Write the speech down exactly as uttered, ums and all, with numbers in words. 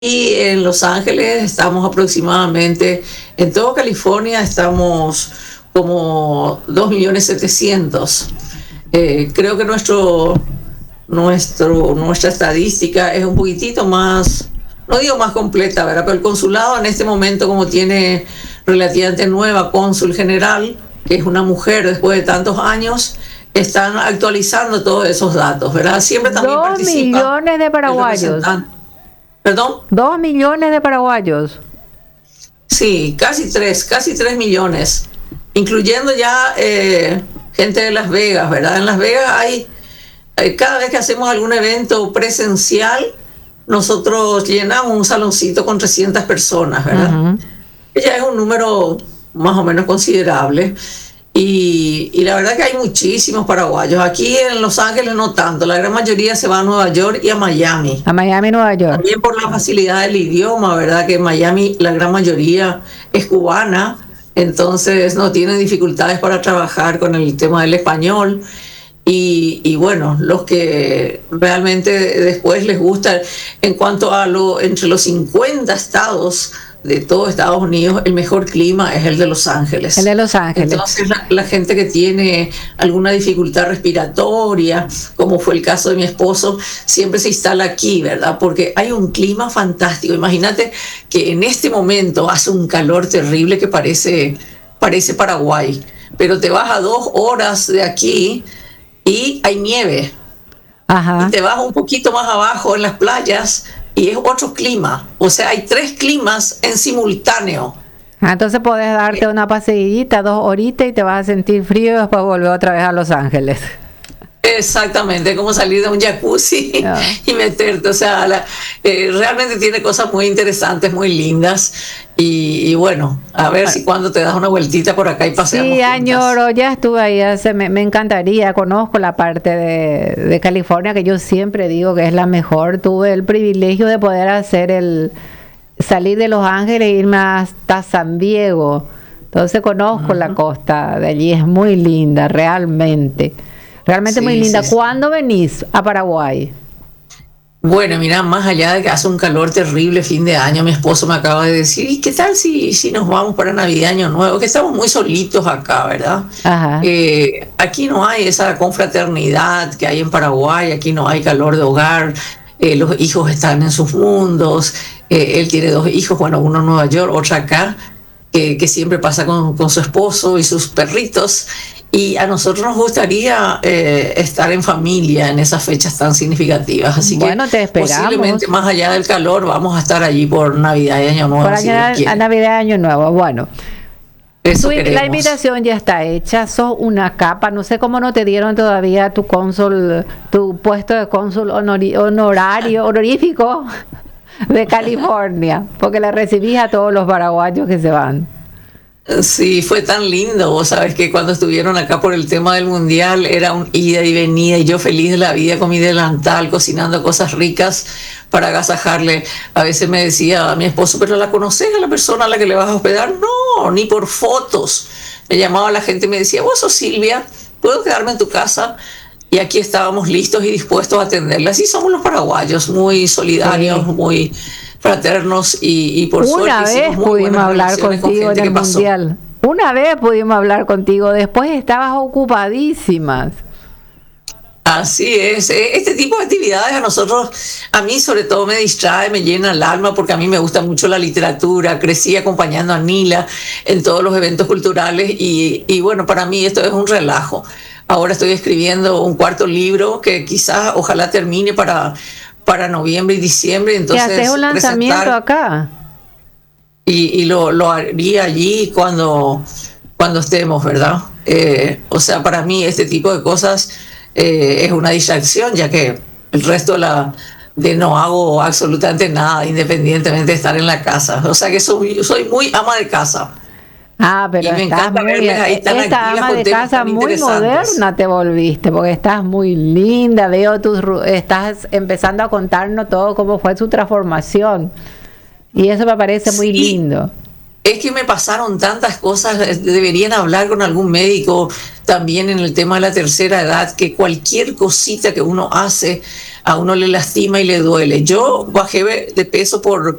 Y en Los Ángeles estamos aproximadamente, en toda California estamos como dos millones setecientos. Eh, creo que nuestro, nuestro, nuestra estadística es un poquitito más, no digo más completa, ¿verdad? Pero el consulado en este momento, como tiene relativamente nueva cónsul general, que es una mujer después de tantos años, están actualizando todos esos datos, ¿verdad? Siempre también Dos participa millones de el paraguayos. representante. ¿Perdón? Dos millones de paraguayos. Sí, casi tres, casi tres millones, incluyendo ya eh, gente de Las Vegas, ¿verdad? En Las Vegas hay, eh, cada vez que hacemos algún evento presencial, nosotros llenamos un saloncito con trescientas personas, ¿verdad? Ujú. Ya es un número más o menos considerable. Y, y la verdad que hay muchísimos paraguayos. Aquí en Los Ángeles no tanto, la gran mayoría se va a Nueva York y a Miami. A Miami, Nueva York. También por la facilidad del idioma, ¿verdad? Que en Miami la gran mayoría es cubana, entonces no tienen dificultades para trabajar con el tema del español. Y, y bueno, los que realmente después les gusta, en cuanto a lo, entre los cincuenta estados de todo Estados Unidos, el mejor clima es el de Los Ángeles. El de Los Ángeles. Entonces la, la gente que tiene alguna dificultad respiratoria, como fue el caso de mi esposo, siempre se instala aquí, ¿verdad? Porque hay un clima fantástico. Imagínate que en este momento hace un calor terrible que parece, parece Paraguay, pero te vas a dos horas de aquí y hay nieve. Ajá. Y te vas un poquito más abajo en las playas y es otro clima. O sea, hay tres climas en simultáneo. Ah, entonces podés darte una paseíta, dos horitas y te vas a sentir frío y después volver otra vez a Los Ángeles. Exactamente, como salir de un jacuzzi Ah. y meterte. O sea, la- eh, realmente tiene cosas muy interesantes, muy lindas. Y, y bueno, a ver si cuando te das una vueltita por acá y paseamos Sí, juntas. añoro, ya estuve ahí, hace- me, me encantaría, conozco la parte de, de California que yo siempre digo que es la mejor. Tuve el privilegio de poder hacer el salir de Los Ángeles e irme hasta San Diego. Entonces conozco la costa de allí, es muy linda, realmente. Realmente Sí, muy linda. sí, sí. ¿Cuándo venís a Paraguay? Bueno, mira, más allá de que hace un calor terrible fin de año, mi esposo me acaba de decir, ¿y qué tal si, si nos vamos para Navidad, Año Nuevo? Que estamos muy solitos acá, ¿verdad? Ajá. Eh, aquí no hay esa confraternidad que hay en Paraguay, aquí no hay calor de hogar, eh, los hijos están en sus mundos, eh, él tiene dos hijos, bueno, uno en Nueva York, otro acá, que, que siempre pasa con, con su esposo y sus perritos. Y a nosotros nos gustaría eh, estar en familia en esas fechas tan significativas. Así Bueno, te que esperamos. posiblemente más allá del calor vamos a estar allí por Navidad y Año Nuevo. Para si Dios allá a quiere. Navidad, Año Nuevo. Bueno, Eso tu- la queremos. invitación ya está hecha, sos una capa, no sé cómo no te dieron todavía tu cónsul, tu puesto de cónsul honori- honorario, honorífico de California, porque la recibís a todos los paraguayos que se van. Sí, fue tan lindo. Vos sabes que cuando estuvieron acá por el tema del mundial era un ida y venida y yo feliz de la vida con mi delantal, cocinando cosas ricas para agasajarle. A veces me decía a mi esposo, pero ¿la conoces a la persona a la que le vas a hospedar? No, ni por fotos. Me llamaba la gente y me decía, vos sos Silvia, ¿puedo quedarme en tu casa? Y aquí estábamos listos y dispuestos a atenderla. Así somos los paraguayos, muy solidarios, Sí. muy fraternos y, y por Una suerte vez hicimos muy pudimos buenas hablar relaciones con contigo en gente el que pasó. mundial. Una vez pudimos hablar contigo, después estabas ocupadísimas. Así es, eh, este tipo de actividades a nosotros, a mí sobre todo me distrae, me llena el alma porque a mí me gusta mucho la literatura, crecí acompañando a Nila en todos los eventos culturales y, y bueno, para mí esto es un relajo. Ahora estoy escribiendo un cuarto libro que quizás, ojalá termine para, para noviembre y diciembre, Que entonces haces un lanzamiento presentar acá. y, y lo, lo haría allí cuando, cuando estemos, ¿verdad? Eh, o sea, para mí este tipo de cosas eh, es una distracción, ya que el resto de, la, de no hago absolutamente nada, independientemente de estar en la casa. O sea que soy, soy muy ama de casa. Ah, pero Y me estás encanta muy, verles ahí tan esta activas ama con de temas casa tan muy interesantes. moderna te volviste, porque estás muy linda, veo tus, ru- estás empezando a contarnos todo cómo fue su transformación, y eso me parece muy Sí. lindo. es que me pasaron tantas cosas, deberían hablar con algún médico también en el tema de la tercera edad, que cualquier cosita que uno hace a uno le lastima y le duele. Yo bajé de peso por